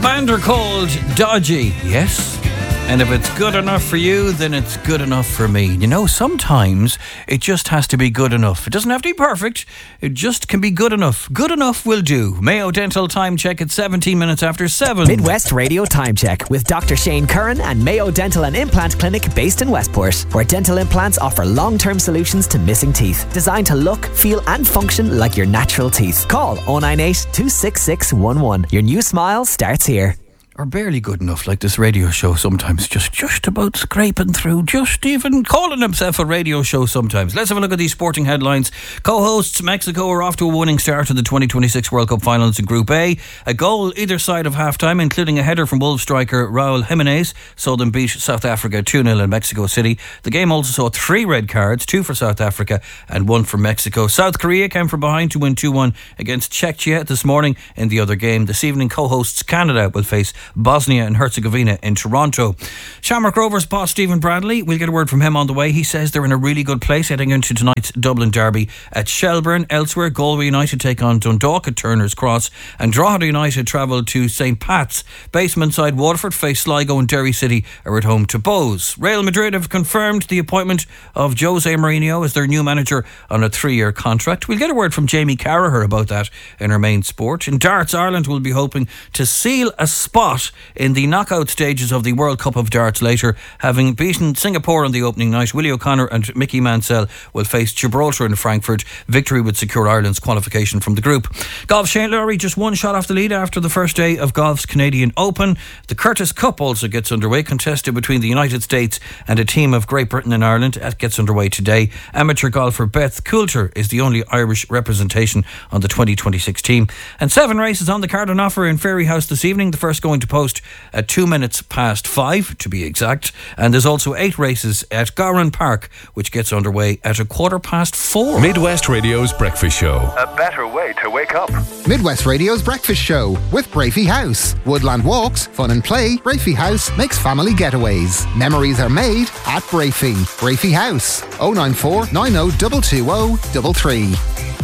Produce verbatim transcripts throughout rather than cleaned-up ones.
band are called Dodgy, yes? And if it's good enough for you, then it's good enough for me. You know, sometimes it just has to be good enough. It doesn't have to be perfect. It just can be good enough. Good enough will do. Mayo Dental Time Check at seventeen minutes after seven. Midwest Radio Time Check with Doctor Shane Curran and Mayo Dental and Implant Clinic based in Westport, where dental implants offer long-term solutions to missing teeth, designed to look, feel and function like your natural teeth. Call oh nine eight, two six six one one. Your new smile starts here. Or barely good enough, like this radio show sometimes, just just about scraping through, just even calling himself a radio show sometimes. Let's have a look at these sporting headlines. Co-hosts Mexico are off to a winning start in the twenty twenty-six World Cup finals in Group A. A goal either side of half-time, including a header from Wolves striker Raul Jimenez, saw them beat South Africa two nil in Mexico City. The game also saw three red cards, two for South Africa and one for Mexico. South Korea came from behind to win two one against Czechia this morning in the other game. This evening, co-hosts Canada will face Bosnia and Herzegovina in Toronto. Shamrock Rovers boss Stephen Bradley, we'll get a word from him on the way. He says they're in a really good place heading into tonight's Dublin derby at Shelbourne. Elsewhere, Galway United take on Dundalk at Turner's Cross, and Drogheda United travel to Saint Pat's. Basement side Waterford face Sligo, and Derry City are at home to Bows. Real Madrid have confirmed the appointment of Jose Mourinho as their new manager on a three-year contract. We'll get a word from Jamie Carragher about that in our main sport. In darts, Ireland will be hoping to seal a spot in the knockout stages of the World Cup of Darts later. Having beaten Singapore on the opening night, Willie O'Connor and Mickey Mansell will face Gibraltar in Frankfurt. Victory would secure Ireland's qualification from the group. Golf, Shane Lowry just one shot off the lead after the first day of golf's Canadian Open. The Curtis Cup also gets underway, contested between the United States and a team of Great Britain and Ireland. That gets underway today. Amateur golfer Beth Coulter is the only Irish representation on the twenty twenty-six team. And seven races on the card on offer in Fairyhouse this evening. The first going to post at two minutes past five, to be exact. And there's also eight races at Gowran Park, which gets underway at a quarter past four. Midwest Radio's Breakfast Show. A better way to wake up. Midwest Radio's Breakfast Show with Brafey House. Woodland walks, fun and play. Brafey House makes family getaways. Memories are made at Brafey. Brafey House. oh nine four, nine oh two two oh three three.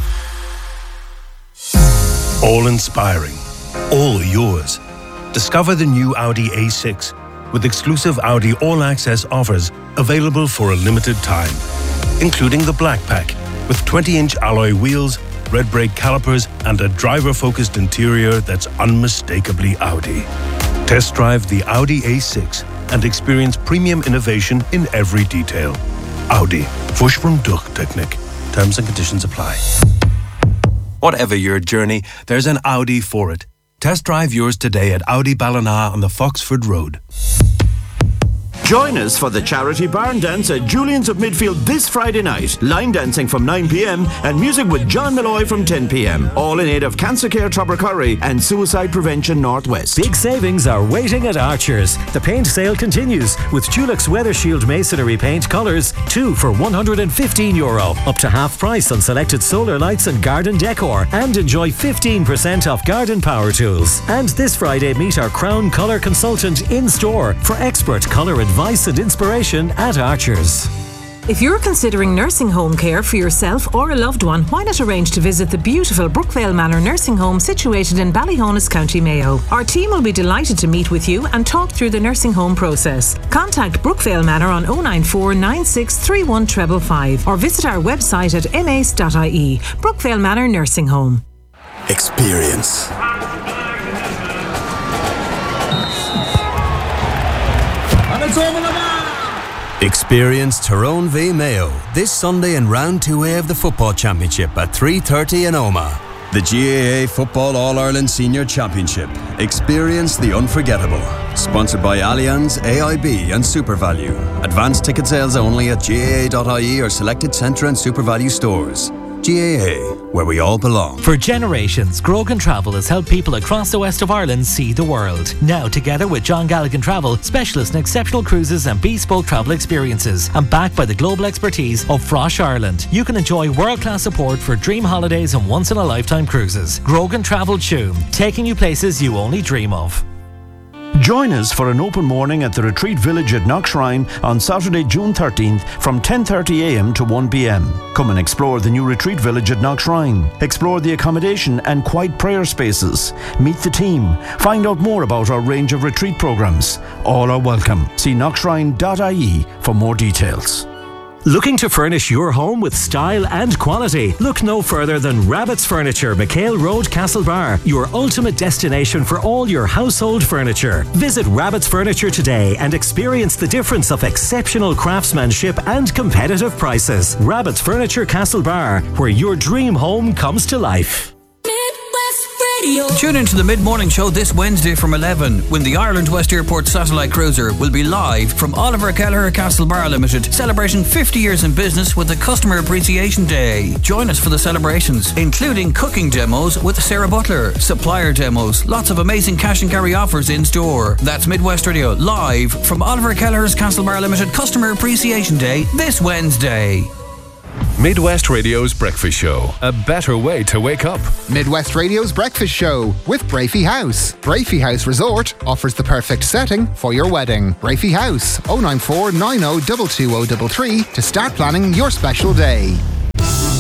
All inspiring. All yours. Discover the new Audi A six with exclusive Audi All Access offers available for a limited time, including the Black Pack with twenty-inch alloy wheels, red brake calipers and a driver-focused interior that's unmistakably Audi. Test drive the Audi A six and experience premium innovation in every detail. Audi. Fusch from Durchtechnik. Terms and conditions apply. Whatever your journey, there's an Audi for it. Test drive yours today at Audi Ballina on the Foxford Road. Join us for the charity barn dance at Julian's of Midfield this Friday night. Line dancing from nine p.m. and music with John Malloy from ten p.m. All in aid of Cancer Care Tubbercurry and Suicide Prevention Northwest. Big savings are waiting at Archer's. The paint sale continues with Dulux Weather Shield Masonry Paint colours, two for one hundred fifteen euro. Up to half price on selected solar lights and garden decor. And enjoy fifteen percent off garden power tools. And this Friday, meet our Crown Colour consultant in store for expert colour advice and inspiration at Archer's. If you're considering nursing home care for yourself or a loved one, why not arrange to visit the beautiful Brookvale Manor Nursing Home situated in Ballyhonus, County Mayo. Our team will be delighted to meet with you and talk through the nursing home process. Contact Brookvale Manor on oh nine four, nine six three one five five five or visit our website at m a c e dot i e. Brookvale Manor Nursing Home. Experience. Experience Tyrone v Mayo this Sunday in round two A of the Football Championship at three thirty in Omagh. The G A A Football All-Ireland Senior Championship. Experience the unforgettable. Sponsored by Allianz, A I B and SuperValue. Advanced ticket sales only at G A A dot I E or selected Centra and SuperValue stores. G A A, where we all belong. For generations, Grogan Travel has helped people across the west of Ireland see the world. Now, together with John Galligan Travel, specialists in exceptional cruises and bespoke travel experiences, and backed by the global expertise of Frosh Ireland, you can enjoy world-class support for dream holidays and once-in-a-lifetime cruises. Grogan Travel Tuam, taking you places you only dream of. Join us for an open morning at the Retreat Village at Knockshrine on Saturday, June thirteenth from ten thirty a m to one p m. Come and explore the new Retreat Village at Knockshrine. Explore the accommodation and quiet prayer spaces. Meet the team. Find out more about our range of retreat programs. All are welcome. See knockshrine dot I E for more details. Looking to furnish your home with style and quality? Look no further than Rabbit's Furniture, McHale Road, Castlebar, your ultimate destination for all your household furniture. Visit Rabbit's Furniture today and experience the difference of exceptional craftsmanship and competitive prices. Rabbit's Furniture, Castlebar, where your dream home comes to life. Tune into the mid-morning show this Wednesday from eleven when the Ireland West Airport Satellite Cruiser will be live from Oliver Kelleher Castlebar Limited, celebrating fifty years in business with the Customer Appreciation Day. Join us for the celebrations, including cooking demos with Sarah Butler, supplier demos, lots of amazing cash and carry offers in store. That's Midwest Radio live from Oliver Kelleher's Castlebar Limited Customer Appreciation Day this Wednesday. Midwest Radio's Breakfast Show. A better way to wake up. Midwest Radio's Breakfast Show with Brafey House. Brafey House Resort offers the perfect setting for your wedding. Brafey House, oh nine four nine oh two two oh three three to start planning your special day.